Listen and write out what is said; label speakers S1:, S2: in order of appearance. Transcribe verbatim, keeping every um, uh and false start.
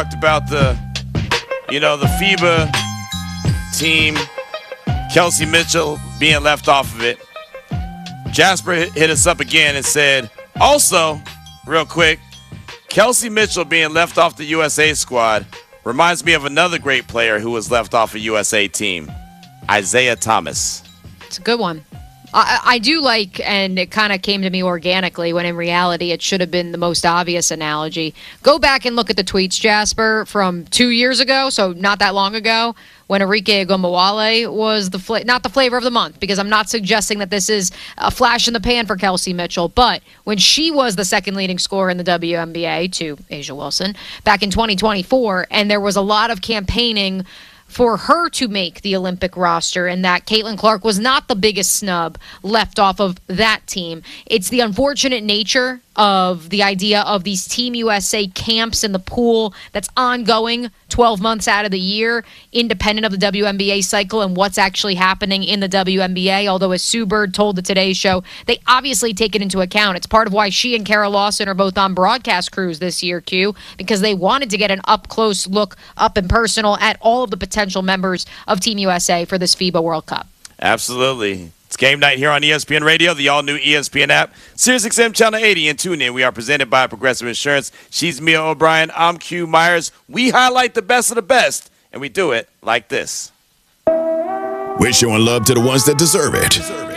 S1: talked about the, you know, the FIBA team, Kelsey Mitchell being left off of it. Jasper hit us up again and said, also, real quick, Kelsey Mitchell being left off the U S A squad reminds me of another great player who was left off a U S A team, Isaiah Thomas.
S2: It's a good one. I, I do like, and it kind of came to me organically when in reality it should have been the most obvious analogy. Go back and look at the tweets, Jasper, from two years ago, so not that long ago, when Arike Ogunbowale was the fla- not the flavor of the month, because I'm not suggesting that this is a flash in the pan for Kelsey Mitchell, but when she was the second leading scorer in the W N B A to A'ja Wilson back in twenty twenty-four, and there was a lot of campaigning for her to make the Olympic roster, and that Caitlin Clark was not the biggest snub left off of that team. It's the unfortunate nature of the idea of these Team U S A camps in the pool that's ongoing twelve months out of the year, independent of the W N B A cycle and what's actually happening in the W N B A. Although, as Sue Bird told the Today Show, they obviously take it into account. It's part of why she and Kara Lawson are both on broadcast crews this year, Q, because they wanted to get an up-close look, up and personal, at all of the potential members of Team U S A for this FIBA World Cup.
S1: Absolutely. It's game night here on E S P N Radio, the all-new E S P N app, SiriusXM Channel eighty, and tune in. We are presented by Progressive Insurance. She's Mia O'Brien. I'm Q Myers. We highlight the best of the best, and we do it like this.
S3: We're showing love to the ones that deserve it.